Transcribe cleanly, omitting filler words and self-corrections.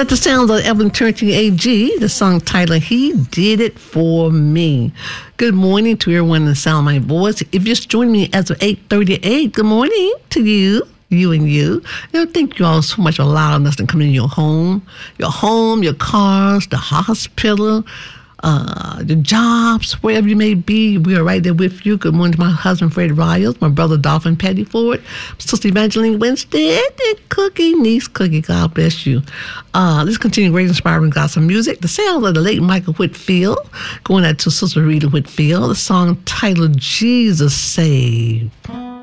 That's the sounds of Evelyn Turkey AG, the song titled He Did It For Me. Good morning to everyone in the sound of my voice. If you're just joining me as of 8:38, good morning to you. Thank you all so much for allowing us to come in your home, your cars, the hospital, your jobs, wherever you may be. We are right there with you. Good morning to my husband, Fred Riles, my brother, Dolphin Petty Ford, Sister Evangeline Winstead, and niece Cookie. God bless you. Let's continue great inspiring gospel music. The sound of the late Michael Whitfield, going out to Sister Rita Whitfield, the song titled Jesus Save.